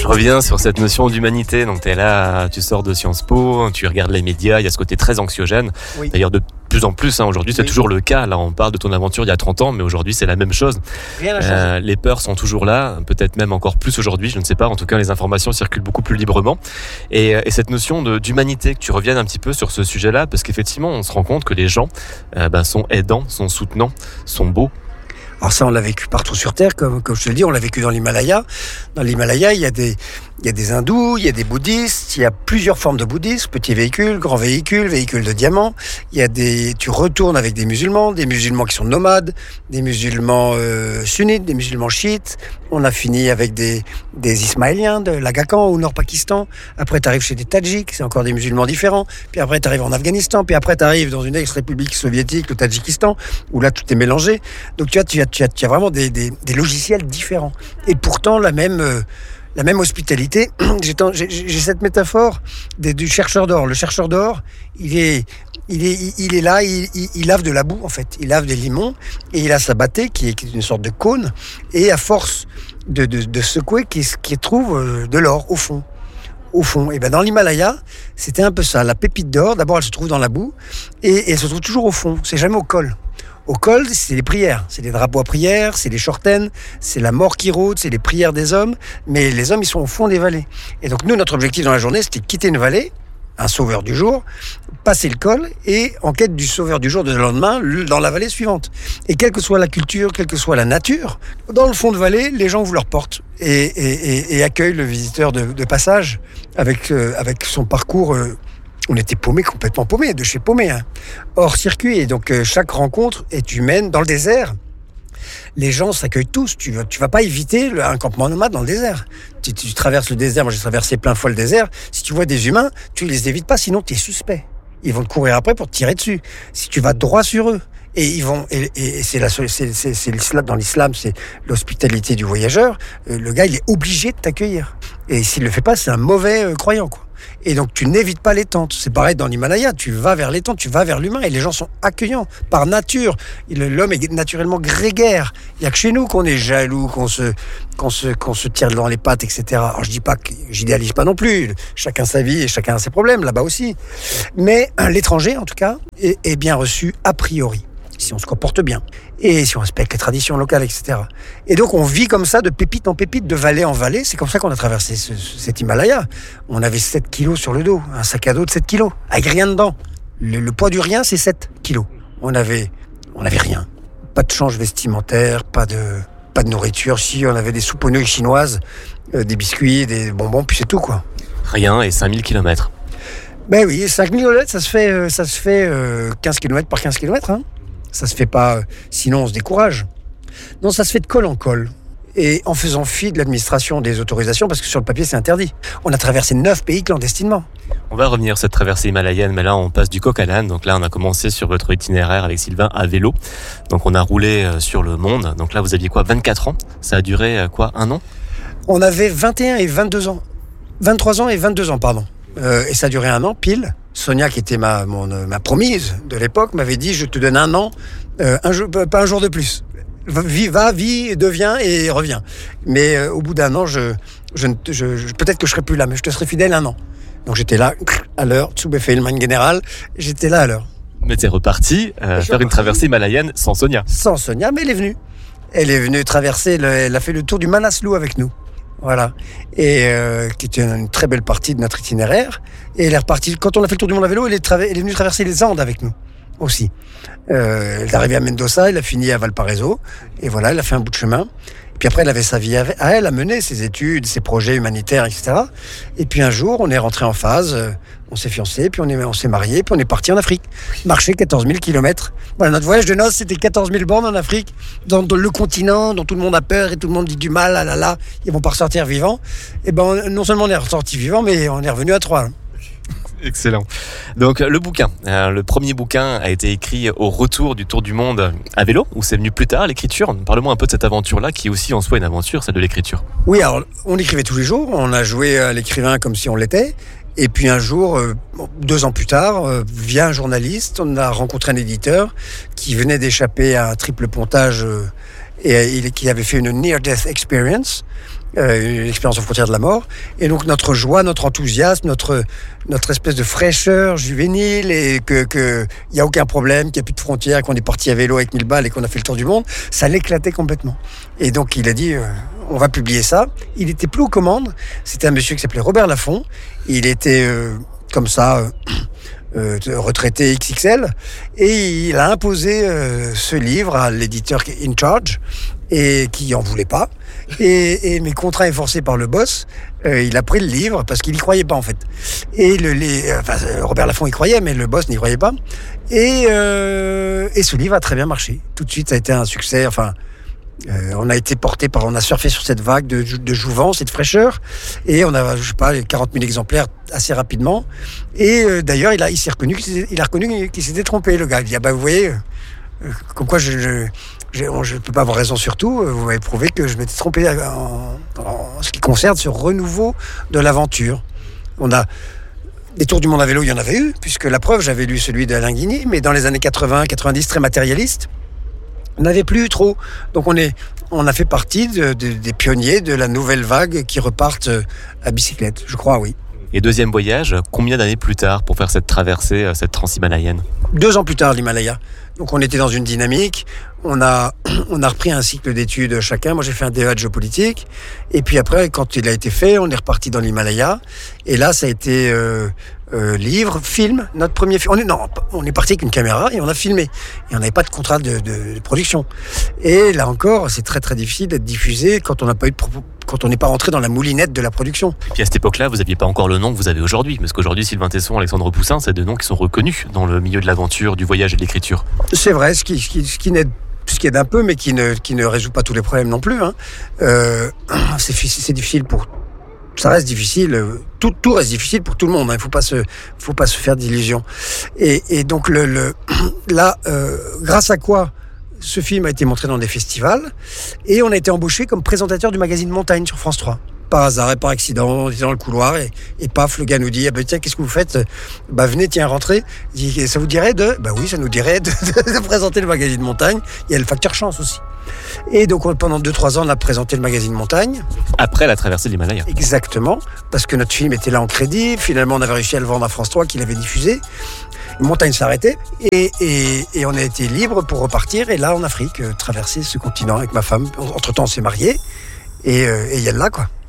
reviens sur cette notion d'humanité. Donc, t'es là, tu sors de Sciences Po, tu regardes les médias, il y a ce côté très anxiogène. Oui. D'ailleurs, de plus en plus, aujourd'hui, c'est toujours le cas. Là, on parle de ton aventure il y a 30 ans, mais aujourd'hui, c'est la même chose. Rien n'a changé. Les peurs sont toujours là, peut-être même encore plus aujourd'hui, je ne sais pas. En tout cas, les informations circulent beaucoup plus librement. Et cette notion d'humanité, que tu reviennes un petit peu sur ce sujet-là, parce qu'effectivement, on se rend compte que les gens sont aidants, sont soutenants, sont beaux. Alors ça, on l'a vécu partout sur Terre, comme je te le dis, on l'a vécu dans l'Himalaya. Dans l'Himalaya, il y a des hindous, il y a des bouddhistes, il y a plusieurs formes de bouddhisme, petits véhicules, grands véhicules, véhicules de diamant. Tu retournes avec des musulmans qui sont nomades, des musulmans sunnites, des musulmans chiites. On a fini avec des Ismaéliens de l'Agacan au Nord-Pakistan. Après, tu arrives chez des Tadjiks, c'est encore des musulmans différents. Puis après, tu arrives en Afghanistan. Puis après, tu arrives dans une ex-république soviétique, le Tadjikistan, où là, tout est mélangé. Donc, tu as vraiment des logiciels différents. Et pourtant, la même hospitalité. J'ai cette métaphore du chercheur d'or. Le chercheur d'or, il est là, il lave de la boue, en fait. Il lave des limons et il a sa battée qui est une sorte de cône. Et à force de secouer, qui trouve de l'or au fond. Et ben dans l'Himalaya, c'était un peu ça. La pépite d'or, d'abord, elle se trouve dans la boue et elle se trouve toujours au fond. C'est jamais au col. Au col, c'est les prières, c'est les drapeaux à prière, c'est les shorten, c'est la mort qui rôde, c'est les prières des hommes. Mais les hommes, ils sont au fond des vallées. Et donc nous, notre objectif dans la journée, c'était de quitter une vallée, un sauveur du jour, passer le col et en quête du sauveur du jour de lendemain dans la vallée suivante. Et quelle que soit la culture, quelle que soit la nature, dans le fond de vallée, les gens ouvrent leurs portes et accueillent le visiteur de passage avec son parcours. On était complètement paumés, de chez paumés, hors circuit. Et donc, chaque rencontre est humaine. Dans le désert, les gens s'accueillent tous. Tu vas pas éviter un campement nomade dans le désert. Tu traverses le désert, moi j'ai traversé plein de fois le désert. Si tu vois des humains, tu les évites pas, sinon tu es suspect. Ils vont te courir après pour te tirer dessus. Si tu vas droit sur eux, et ils vont, et c'est l'islam, dans l'islam, c'est l'hospitalité du voyageur. Le gars, il est obligé de t'accueillir. Et s'il le fait pas, c'est un mauvais croyant, quoi. Et donc, tu n'évites pas les tentes. C'est pareil dans l'Himalaya. Tu vas vers les tentes, tu vas vers l'humain. Et les gens sont accueillants par nature. L'homme est naturellement grégaire. Il n'y a que chez nous qu'on est jaloux, qu'on se tire dans les pattes, etc. Alors, je dis pas que j'idéalise pas non plus. Chacun sa vie et chacun a ses problèmes, là-bas aussi. Mais l'étranger, en tout cas, est bien reçu a priori. Si on se comporte bien, et si on respecte les traditions locales, etc. Et donc, on vit comme ça, de pépite en pépite, de vallée en vallée. C'est comme ça qu'on a traversé cet Himalaya. On avait 7 kilos sur le dos, un sac à dos de 7 kilos, avec rien dedans. Le poids du rien, c'est 7 kilos. On avait rien. Pas de change vestimentaire, pas de nourriture. Si, on avait des soupes aux nouilles chinoises, des biscuits, des bonbons, puis c'est tout, quoi. Rien, et 5000 km. Ben oui, 5000 km, ça se fait 15 km par 15 km, hein. Ça se fait pas, sinon on se décourage. Non, ça se fait de col en col. Et en faisant fi de l'administration des autorisations, parce que sur le papier, c'est interdit. On a traversé 9 pays clandestinement. On va revenir sur cette traversée himalayenne, mais là, on passe du coq à l'âne. Donc là, on a commencé sur votre itinéraire avec Sylvain à vélo. Donc on a roulé sur le monde. Donc là, vous aviez quoi, 24 ans? Ça a duré quoi, 1 an? On avait 21 et 22 ans. 23 ans et 22 ans, pardon. Et ça a duré 1 an, pile. Sonia, qui était ma promise de l'époque, m'avait dit, je te donne 1 an, pas un jour de plus. Vis, deviens et reviens. Mais au bout d'1 an, peut-être que je serai plus là, mais je te serai fidèle 1 an. Donc j'étais là, à l'heure, zu Befehl, mein General, j'étais là à l'heure. Mais t'es reparti faire une traversée himalayenne sans Sonia. Sans Sonia, mais elle est venue. Elle est venue traverser, elle a fait le tour du Manaslu avec nous. Voilà. Et qui était une très belle partie de notre itinéraire. Et elle est repartie. Quand on a fait le tour du monde à vélo, elle est venue traverser les Andes avec nous aussi. Elle est arrivée à Mendoza, elle a fini à Valparaiso. Et voilà, elle a fait un bout de chemin. Puis après, elle avait sa vie à elle, a mené ses études, ses projets humanitaires, etc. Et puis un jour, on est rentré en phase, on s'est fiancés, puis on s'est mariés, puis on est parti en Afrique. Marcher 14 000 kilomètres. Voilà, notre voyage de noces, c'était 14 000 bornes en Afrique, dans le continent dont tout le monde a peur et tout le monde dit du mal, ah là là, ils vont pas ressortir vivants. Et ben, non seulement on est ressorti vivants, mais on est revenu à 3. Excellent. Donc le bouquin, le premier bouquin a été écrit au retour du Tour du Monde à vélo, ou c'est venu plus tard, l'écriture? Parle-moi un peu de cette aventure-là, qui est aussi en soi une aventure, celle de l'écriture. Oui, alors on écrivait tous les jours, on a joué à l'écrivain comme si on l'était, et puis un jour, 2 ans plus tard, via un journaliste, on a rencontré un éditeur qui venait d'échapper à un triple pontage et qui avait fait une near-death experience. une expérience aux frontières de la mort. Et donc notre joie, notre enthousiasme, notre espèce de fraîcheur juvénile et que il y a aucun problème, qu'il n'y a plus de frontières, qu'on est parti à vélo avec 1000 balles et qu'on a fait le tour du monde, ça l'éclatait complètement. Et donc il a dit on va publier ça. Il était plus aux commandes. C'était un monsieur qui s'appelait Robert Laffont. Il était comme ça. Retraité XXL, et il a imposé ce livre à l'éditeur in charge et qui en voulait pas, et mais contraint et forcé par le boss, il a pris le livre parce qu'il y croyait pas en fait, et Robert Laffont y croyait mais le boss n'y croyait pas, et ce livre a très bien marché tout de suite. Ça a été un succès. On a été on a surfé sur cette vague de jouvence et de fraîcheur, et on a, 40 000 exemplaires assez rapidement. Et d'ailleurs, il a reconnu qu'il s'était trompé, le gars. Il dit, vous voyez, comme quoi je peux pas avoir raison sur tout. Vous m'avez prouvé que je m'étais trompé en ce qui concerne ce renouveau de l'aventure. Des tours du monde à vélo, il y en avait eu, puisque la preuve, j'avais lu celui d'Alain Guigny, mais dans les années 80-90, très matérialiste. On n'avait plus trop. Donc on a fait partie des pionniers de la nouvelle vague qui repartent à bicyclette, je crois, oui. Et deuxième voyage, combien d'années plus tard pour faire cette traversée, cette transhimalayienne ? 2 ans plus tard, l'Himalaya. Donc on était dans une dynamique. On a repris un cycle d'études chacun. Moi, j'ai fait un DEA de géopolitique. Et puis après, quand il a été fait, on est reparti dans l'Himalaya. Et là, ça a été livre, film, notre premier film. On est parti avec une caméra et on a filmé. Et on n'avait pas de contrat de production. Et là encore, c'est très très difficile d'être diffusé quand on n'est pas rentré dans la moulinette de la production. Et puis à cette époque-là, vous n'aviez pas encore le nom que vous avez aujourd'hui, parce qu'aujourd'hui, Sylvain Tesson, Alexandre Poussin, c'est des noms qui sont reconnus dans le milieu de l'aventure, du voyage et de l'écriture. C'est vrai, ce qui aide un peu, mais qui ne résout pas tous les problèmes non plus. C'est difficile ça reste difficile. Tout reste difficile pour tout le monde. Il faut pas se faire d'illusions. Et donc là, grâce à quoi ce film a été montré dans des festivals, et on a été embauché comme présentateur du magazine Montagne sur France 3. Par hasard et par accident, on était dans le couloir et paf, le gars nous dit tiens, qu'est-ce que vous faites ? Venez, rentrez. Il dit, ça vous dirait oui, ça nous dirait de présenter le magazine Montagne. Il y a le facteur chance aussi. Et donc pendant 2-3 ans, on a présenté le magazine Montagne. Après la traversée de l'Himalaya. Exactement, parce que notre film était là en crédit. Finalement, on avait réussi à le vendre à France 3 qui l'avait diffusé. Montagne s'arrêtait et on a été libre pour repartir. Et là, en Afrique, traverser ce continent avec ma femme. Entre-temps, on s'est mariés et Yallah, quoi.